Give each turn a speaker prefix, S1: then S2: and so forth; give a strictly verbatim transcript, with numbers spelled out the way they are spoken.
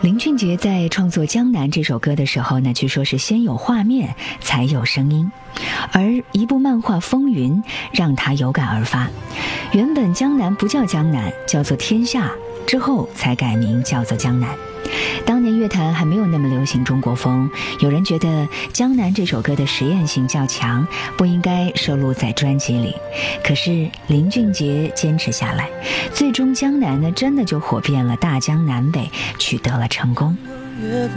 S1: 林俊杰在创作《江南》这首歌的时候呢，据说是先有画面才有声音，而一部漫画《风云》让他有感而发。原本江南不叫江南，叫做天下，之后才改名叫做江南。当年乐坛还没有那么流行中国风，有人觉得《江南》这首歌的实验性较强，不应该收录在专辑里。可是林俊杰坚持下来，最终《江南》呢真的就火遍了大江南北，取得了成功。
S2: 越